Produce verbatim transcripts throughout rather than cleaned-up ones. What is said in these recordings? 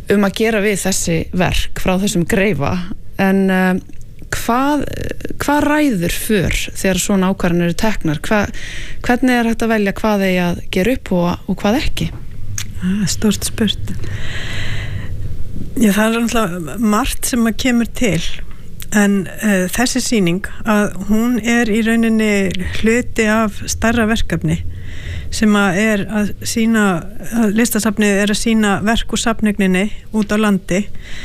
um að gera við þessi verk frá þessum greifa, en uh, hvað, hvað ræður för þegar svona ákvarðanir eru teknar? Hva, hvernig er hægt að velja hvað eigi að gera upp og, og hvað ekki? Það er stórt spurt. Já, það er náttúrulega margt sem að kemur til, en uh, þessi sýning að hún er í rauninni hluti af stærra verkefni sem að er að sína, að listasafnið er að sína verk úr safnegninni út á landi,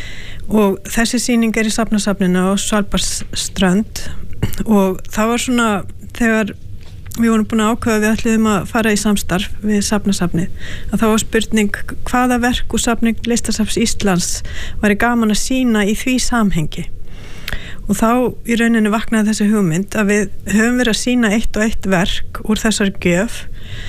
og þessi sýning er í safnasafninu á Svalbarðsströnd, og það var svona þegar við vorum búin að ákveða við ætluðum að fara í samstarf við safnasafnið, að það var spurning hvaða verk úr safning Listasafns Íslands væri gaman að sína í því samhengi, og þá í rauninni vaknaði þessi hugmynd að við höfum verið að sína eitt og eitt verk úr þessari gjöf,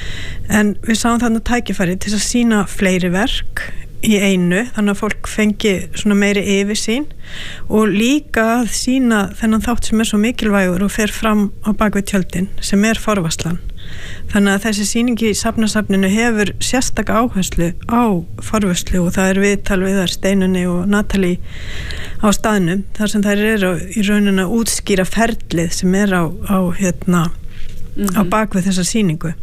en við sáum þarna tækifæri til að sína fleiri verk í einu, þannig að fólk fengi svona meiri yfirsýn, og líka að sína þennan þátt sem er svo mikilvægur og fer fram á bakvið tjöldin sem er forvarslan. Þannig að þessi sýning í safnasafninu hefur sérstaka áherslu á forvarslu, og það er viðtal við þær Steinunni og Natalie á staðnum þar sem þær eru í rauninni að útskýra ferlið sem er á, á, hérna, mm-hmm. á bakvið þessa sýningu.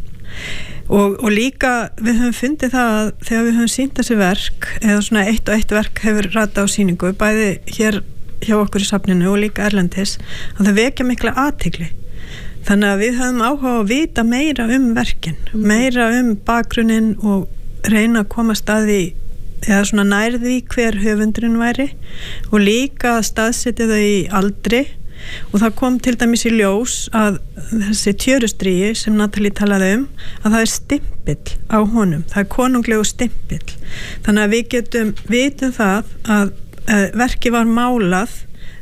Og, og líka við höfum fundið það að þegar við höfum sýnt þessi verk, eða svona eitt og eitt verk hefur ratað á sýningu, bæði hér hjá okkur í safninu og líka erlendis, að það vekja mikla athygli. Þannig að við höfum áhuga að vita meira um verkin, meira um bakgrunninn og reyna að koma staði, eða svona nærði hver höfundurinn væri, og líka að staðsetja þau í aldri. Og það kom til dæmis í ljós að þessi tjörustríi sem Natalie talaði um, að það er stimpill á honum, það er konunglegu stimpill, þannig að við getum vitum það að uh, verkið var málað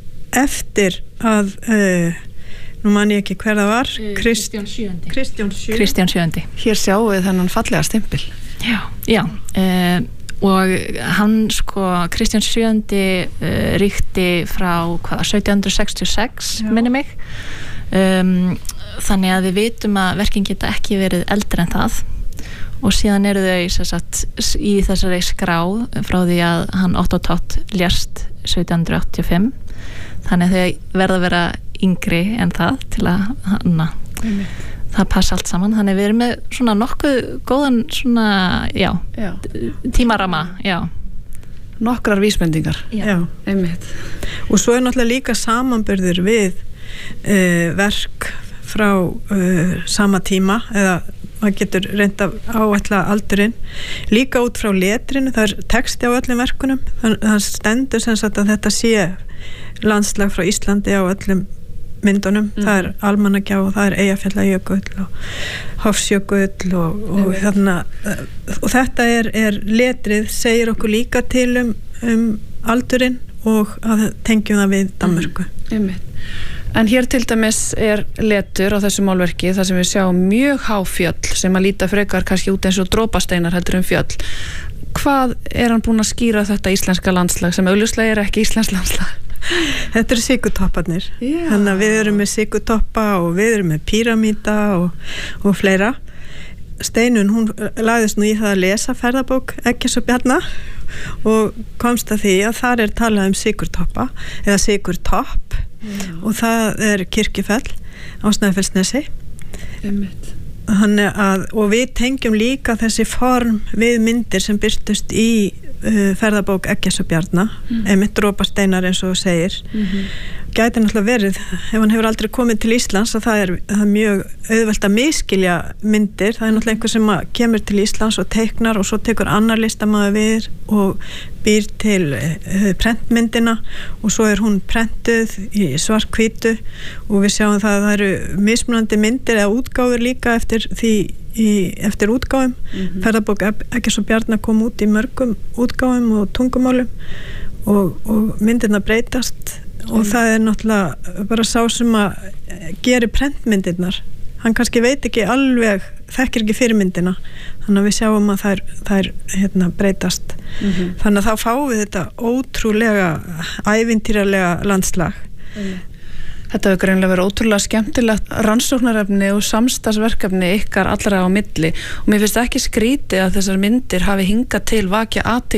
eftir að uh, nú man ég ekki hver það var, Krist, Kristján sjöundi Kristján sjöundi Kristján sjöundi Hér sjáum við þennan fallega stimpill. Já, já uh, og hann sko Kristján sjöundi uh, ríkti frá hvað, sautján sextíu og sex minni mig, um, þannig að við vitum að verkin geta ekki verið eldri en það, og síðan eru þau sem sagt, í þessari skrá frá því að hann Otto Tott lést sautján áttatíu og fimm, þannig að þau verða að vera yngri en það til að hana, það passa allt saman, þannig við erum með svona nokkuð góðan svona, já, já. tímarama, já. Nokkrar vísbendingar. Já. Já. Einmitt. Og svo er náttúrulega líka samanburður við uh, verk frá uh, sama tíma, eða maður getur reynt að áætla aldurinn, líka út frá letrinu, það er texti á öllum verkunum, það stendur sem sagt að þetta sé landslag frá Íslandi á öllum myndunum, mm. það er Almannagjá og það er Eyjafjallajökull og Hofsjökull og, og, þarna, og þetta er, er letrið segir okkur líka til um, um aldurinn og að tengjum það við Danmörku. Mm. En hér til dæmis er letur á þessu málverki þar sem við sjáum mjög há fjöll sem að líta frekar kannski út eins og drópasteinar heldur um fjöll. Hvað er hann búinn að skýra þetta íslenska landslag sem augljóslega er ekki íslenskt landslag? Þetta eru sigurtopparnir, yeah. Þannig að við erum með sigurtoppa og við erum með píramíta og, og fleira. Steinun, hún lagðist nú í það að lesa ferðabók Eggerts og Bjarna og komst að því að þar er talað um sigurtoppa eða sigurtopp, yeah. Og það er Kirkjufell á Snæfellsnesi. Einmitt. Þannig að, og við tengjum líka þessi form við myndir sem birtust í uh, ferðabók Eggerts og Bjarna, mm. einmitt drópasteinar eins og þú segir. Mm-hmm. Gæti náttúrulega verið, ef hann hefur aldrei komið til Íslands, að það er, það er mjög auðvelt að miskilja myndir. Það er náttúrulega einhver sem kemur til Íslands og teiknar og svo tekur annar listamaður við og býr til uh, prentmyndina og svo er hún prentuð í svarthvítu og við sjáum það að það eru mismunandi myndir eða útgáfur líka eftir því í, eftir útgáfum. Mm-hmm. Ferðabók Eggerts og Bjarna kom út í mörgum útgáfum og tungumálum og, og myndirna breytast. Og það er náttúrulega bara sá sem að gera prentmyndirnar, hann kannski veit ekki alveg, þekkir ekki fyrirmyndina, þannig að við sjáum að þær, þær hérna, breytast. Mm-hmm. Þannig að þá fáum við þetta ótrúlega ævintýralega landslag. Mm. Þetta hefur greinlega verið ótrúlega skemmtilegt rannsóknarefni og samstarfsverkefni ykkar allra á milli og mér finnst ekki skrítið að þessar myndir hafi hingað til vakja athygli